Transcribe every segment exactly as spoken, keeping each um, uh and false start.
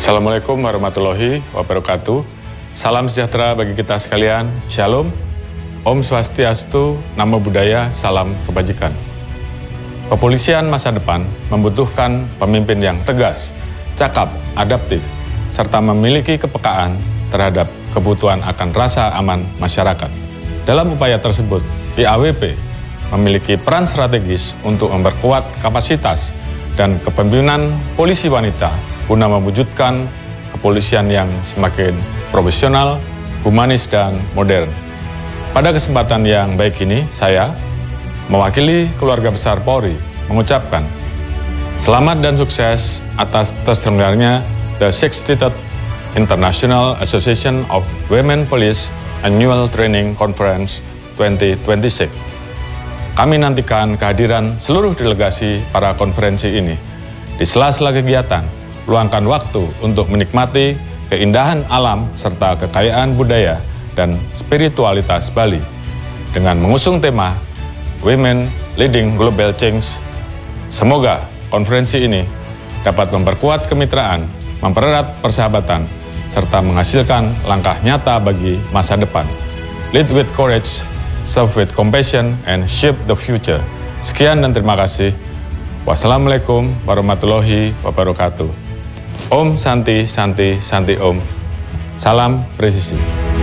Assalamualaikum warahmatullahi wabarakatuh. Salam sejahtera bagi kita sekalian. Shalom. Om Swastiastu, Namo Buddhaya, salam kebajikan. Kepolisian masa depan membutuhkan pemimpin yang tegas, cakap, adaptif, serta memiliki kepekaan terhadap kebutuhan akan rasa aman masyarakat. Dalam upaya tersebut, I A W P memiliki peran strategis untuk memperkuat kapasitas dan kepemimpinan polisi wanita guna mewujudkan kepolisian yang semakin profesional, humanis, dan modern. Pada kesempatan yang baik ini, saya, mewakili keluarga besar Polri, mengucapkan selamat dan sukses atas terselenggaranya The sixty-third International Association of Women Police Annual Training Conference twenty twenty-six. Kami nantikan kehadiran seluruh delegasi para konferensi ini. Di sela-sela kegiatan, luangkan waktu untuk menikmati keindahan alam serta kekayaan budaya dan spiritualitas Bali dengan mengusung tema Women Leading Global Change. Semoga konferensi ini dapat memperkuat kemitraan, mempererat persahabatan, serta menghasilkan langkah nyata bagi masa depan. Lead with courage, serve with compassion, and shape the future. Sekian dan terima kasih. Wassalamualaikum warahmatullahi wabarakatuh. Om Santi Santi Santi Om. Salam presisi.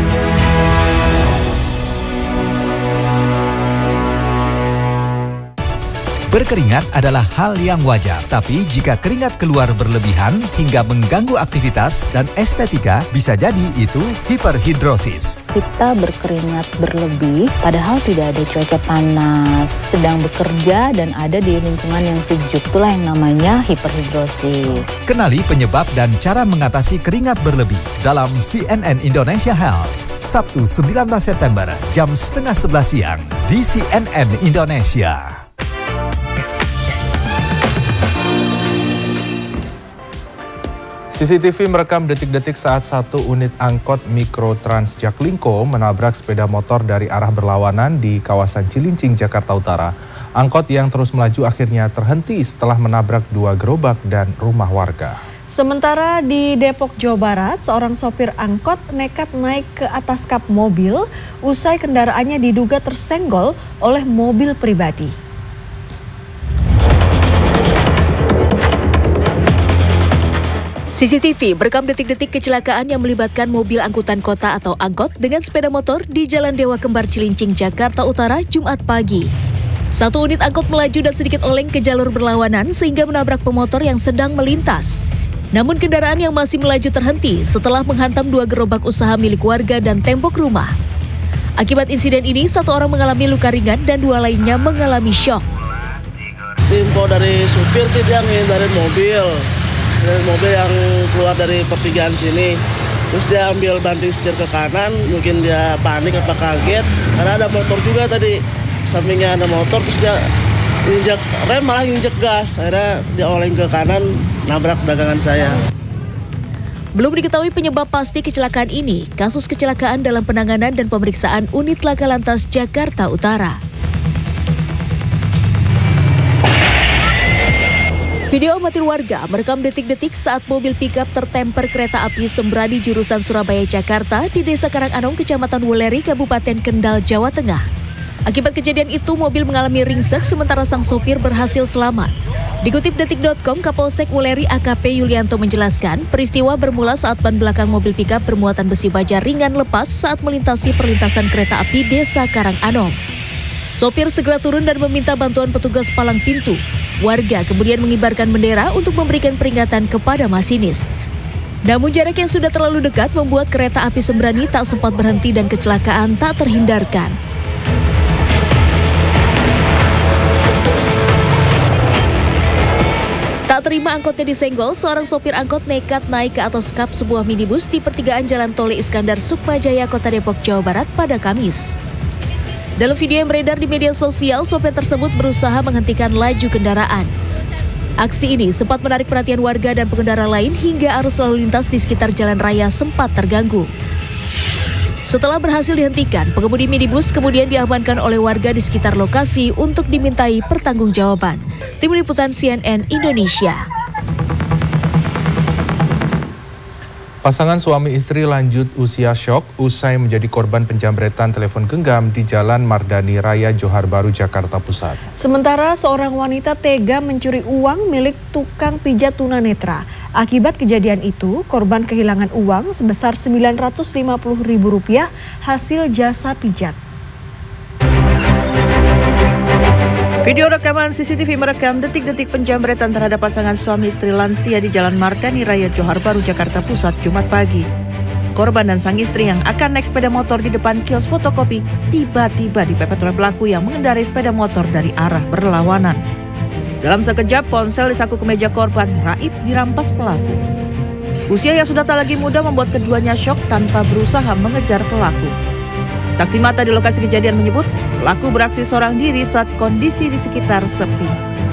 Berkeringat adalah hal yang wajar, tapi jika keringat keluar berlebihan hingga mengganggu aktivitas dan estetika, bisa jadi itu hiperhidrosis. Kita berkeringat berlebih, padahal tidak ada cuaca panas, sedang bekerja dan ada di lingkungan yang sejuk. Itulah yang namanya hiperhidrosis. Kenali penyebab dan cara mengatasi keringat berlebih dalam C N N Indonesia Health. Sabtu sembilan belas September jam setengah sebelas siang di C N N Indonesia. C C T V merekam detik-detik saat satu unit angkot Mikro Trans Jaklingko menabrak sepeda motor dari arah berlawanan di kawasan Cilincing, Jakarta Utara. Angkot yang terus melaju akhirnya terhenti setelah menabrak dua gerobak dan rumah warga. Sementara di Depok, Jawa Barat, seorang sopir angkot nekat naik ke atas kap mobil usai kendaraannya diduga tersenggol oleh mobil pribadi. C C T V merekam detik-detik kecelakaan yang melibatkan mobil angkutan kota atau angkot dengan sepeda motor di Jalan Dewa Kembar Cilincing, Jakarta Utara, Jumat pagi. Satu unit angkot melaju dan sedikit oleng ke jalur berlawanan sehingga menabrak pemotor yang sedang melintas. Namun kendaraan yang masih melaju terhenti setelah menghantam dua gerobak usaha milik warga dan tembok rumah. Akibat insiden ini, satu orang mengalami luka ringan dan dua lainnya mengalami syok. Info dari supir sih dia ngindarin mobil. Dari mobil yang keluar dari pertigaan sini, terus dia ambil banting setir ke kanan, mungkin dia panik apa kaget karena ada motor juga tadi, sampingnya ada motor, terus dia injak rem malah injak gas, akhirnya dia oleng ke kanan, nabrak dagangan saya. Belum diketahui penyebab pasti kecelakaan ini. Kasus kecelakaan dalam penanganan dan pemeriksaan Unit Laka Lantas Jakarta Utara. Video amatir warga merekam detik-detik saat mobil pickup tertemper kereta api Sembrani jurusan Surabaya Jakarta di Desa Karanganom, Kecamatan Wuleri, Kabupaten Kendal, Jawa Tengah. Akibat kejadian itu, mobil mengalami ringsek sementara sang sopir berhasil selamat. Dikutip detik titik com, Kapolsek Wuleri A K P Yulianto menjelaskan, peristiwa bermula saat ban belakang mobil pickup bermuatan besi baja ringan lepas saat melintasi perlintasan kereta api Desa Karanganom. Sopir segera turun dan meminta bantuan petugas palang pintu. Warga kemudian mengibarkan bendera untuk memberikan peringatan kepada masinis. Namun jarak yang sudah terlalu dekat membuat kereta api Sembrani tak sempat berhenti dan kecelakaan tak terhindarkan. Tak terima angkotnya disenggol, seorang sopir angkot nekat naik ke atas kap sebuah minibus di pertigaan Jalan Tole Iskandar Sukmajaya, Kota Depok, Jawa Barat pada Kamis. Dalam video yang beredar di media sosial, sopir tersebut berusaha menghentikan laju kendaraan. Aksi ini sempat menarik perhatian warga dan pengendara lain hingga arus lalu lintas di sekitar jalan raya sempat terganggu. Setelah berhasil dihentikan, pengemudi minibus kemudian diamankan oleh warga di sekitar lokasi untuk dimintai pertanggungjawaban. Tim Liputan C N N Indonesia. Pasangan suami istri lanjut usia syok usai menjadi korban penjamretan telepon genggam di Jalan Mardani Raya, Johar Baru, Jakarta Pusat. Sementara seorang wanita tega mencuri uang milik tukang pijat tunanetra. Akibat kejadian itu, korban kehilangan uang sebesar sembilan ratus lima puluh ribu rupiah hasil jasa pijat. Video rekaman C C T V merekam detik-detik penjamretan terhadap pasangan suami istri lansia di Jalan Mardani Raya, Johar Baru, Jakarta Pusat, Jumat pagi. Korban dan sang istri yang akan naik sepeda motor di depan kios fotokopi tiba-tiba dipepet oleh pelaku yang mengendarai sepeda motor dari arah berlawanan. Dalam sekejap, ponsel di saku kemeja korban raib dirampas pelaku. Usia yang sudah tak lagi muda membuat keduanya syok tanpa berusaha mengejar pelaku. Saksi mata di lokasi kejadian menyebut pelaku beraksi seorang diri saat kondisi di sekitar sepi.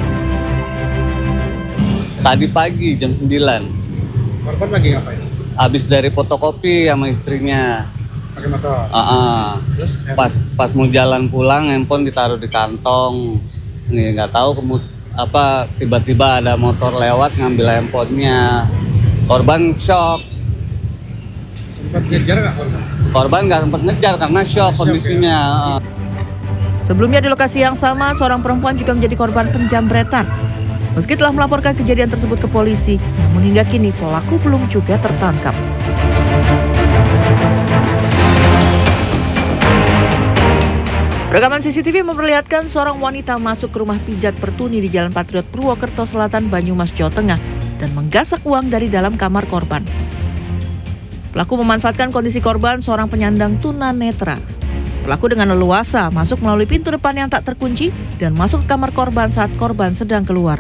Tadi pagi jam sembilan. Korban lagi ngapain? Habis dari fotokopi sama istrinya. Pakai motor? Uh -uh. Terus? Pas, pas mau jalan pulang, handphone ditaruh di kantong. Nih nggak tahu kemud apa tiba-tiba ada motor lewat ngambil handphonenya. Korban shock. Sempat ngejar nggak korban? Korban nggak sempat ngejar karena shock kondisinya. Ya? Sebelumnya di lokasi yang sama, seorang perempuan juga menjadi korban penjamretan. Meski telah melaporkan kejadian tersebut ke polisi, namun hingga kini pelaku belum juga tertangkap. Rekaman C C T V memperlihatkan seorang wanita masuk ke rumah pijat Pertuni di Jalan Patriot, Purwokerto Selatan, Banyumas, Jawa Tengah, dan menggasak uang dari dalam kamar korban. Pelaku memanfaatkan kondisi korban seorang penyandang tunanetra. Pelaku dengan leluasa masuk melalui pintu depan yang tak terkunci dan masuk ke kamar korban saat korban sedang keluar.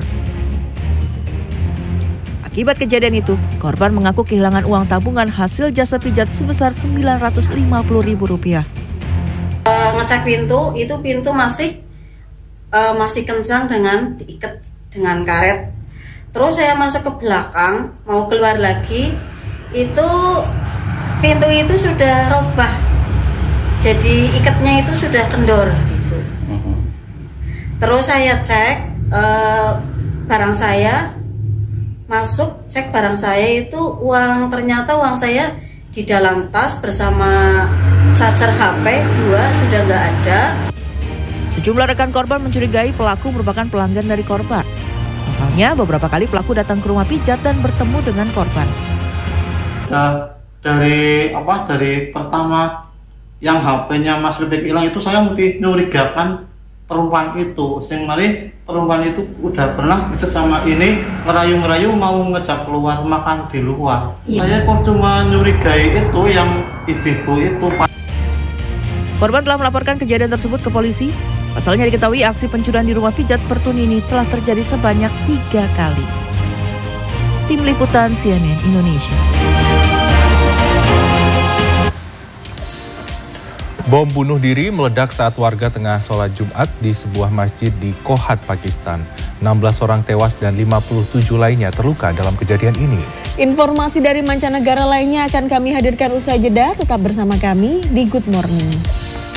Akibat kejadian itu, korban mengaku kehilangan uang tabungan hasil jasa pijat sebesar sembilan ratus lima puluh ribu rupiah. Uh, ngecek pintu, itu pintu masih uh, masih kencang dengan diikat dengan karet. Terus saya masuk ke belakang, mau keluar lagi, itu pintu itu sudah robah, jadi ikatnya itu sudah kendor gitu. Terus saya cek uh, barang saya, masuk cek barang saya itu uang, ternyata uang saya di dalam tas bersama charger H P dua sudah nggak ada. Sejumlah rekan korban mencurigai pelaku merupakan pelanggan dari korban. Pasalnya beberapa kali pelaku datang ke rumah pijat dan bertemu dengan korban. Nah, dari apa dari pertama yang H P-nya Mas Bebek hilang itu saya mesti nyurigakan perempuan itu. Sing mari perempuan itu udah pernah sama ini ngerayu-ngerayu mau ngejak keluar makan di luar. Iya. Saya kok cuma nyurigai itu yang ibu-ibu itu. Korban telah melaporkan kejadian tersebut ke polisi. Pasalnya diketahui aksi pencurian di rumah pijat Pertuni ini telah terjadi sebanyak tiga kali. Tim Liputan C N N Indonesia. Bom bunuh diri meledak saat warga tengah sholat Jumat di sebuah masjid di Kohat, Pakistan. enam belas orang tewas dan lima puluh tujuh lainnya terluka dalam kejadian ini. Informasi dari mancanegara lainnya akan kami hadirkan usai jeda. Tetap bersama kami di Good Morning.